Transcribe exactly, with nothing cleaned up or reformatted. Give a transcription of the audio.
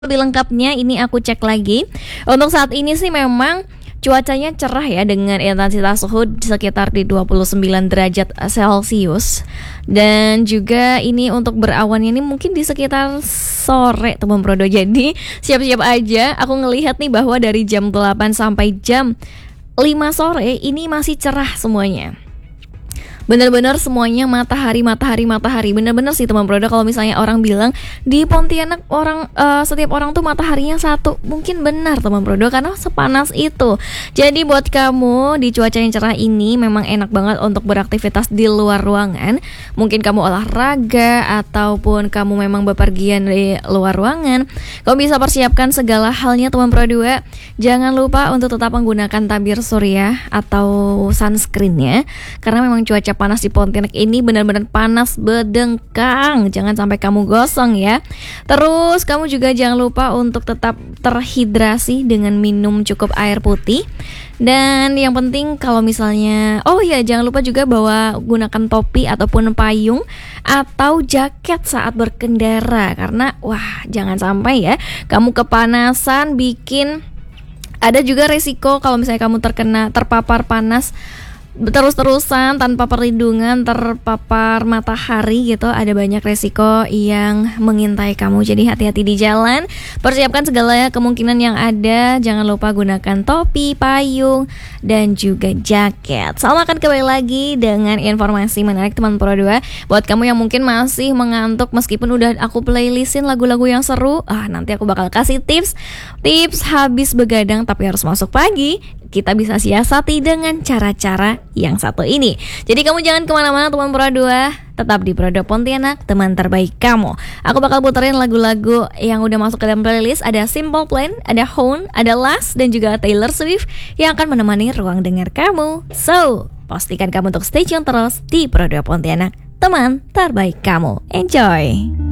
Lebih lengkapnya ini aku cek lagi. Untuk saat ini sih memang cuacanya cerah ya, dengan intensitas suhu sekitar di dua puluh sembilan derajat Celcius. Dan juga ini untuk berawannya ini mungkin di sekitar sore teman Prodo. Jadi siap-siap aja. Aku ngelihat nih bahwa dari jam delapan sampai jam lima sore ini masih cerah semuanya. Bener-bener semuanya matahari, matahari, matahari. Bener-bener sih teman Prodo, kalau misalnya orang bilang di Pontianak orang uh, setiap orang tuh mataharinya satu, mungkin benar teman Prodo, karena sepanas itu. Jadi buat kamu di cuaca yang cerah ini memang enak banget untuk beraktivitas di luar ruangan. Mungkin kamu olahraga ataupun kamu memang bepergian di luar ruangan. Kamu bisa persiapkan segala halnya teman Prodo. Jangan lupa untuk tetap menggunakan tabir surya atau sunscreen-nya, karena memang cuaca panas di Pontianak ini benar-benar panas bedengkang. Jangan sampai kamu gosong ya. Terus kamu juga jangan lupa untuk tetap terhidrasi dengan minum cukup air putih. Dan yang penting kalau misalnya, oh ya jangan lupa juga bawa gunakan topi ataupun payung atau jaket saat berkendara, karena wah jangan sampai ya kamu kepanasan, bikin ada juga resiko kalau misalnya kamu terkena terpapar panas terus-terusan tanpa perlindungan, terpapar matahari gitu, ada banyak resiko yang mengintai kamu. Jadi hati-hati di jalan, persiapkan segala kemungkinan yang ada. Jangan lupa gunakan topi, payung, dan juga jaket. Salam akan kembali lagi dengan informasi menarik teman Pro dua. Buat kamu yang mungkin masih mengantuk meskipun udah aku playlistin lagu-lagu yang seru, ah nanti aku bakal kasih tips Tips habis begadang tapi harus masuk pagi. Kita bisa siasati dengan cara-cara yang satu ini. Jadi kamu jangan kemana-mana teman Pro dua, tetap di Pro dua Pontianak, teman terbaik kamu. Aku bakal puterin lagu-lagu yang udah masuk ke dalam playlist. Ada Simple Plan, ada Hone, ada Last, dan juga Taylor Swift yang akan menemani ruang dengar kamu. So, pastikan kamu untuk stay tune terus di Pro dua Pontianak, teman terbaik kamu. Enjoy!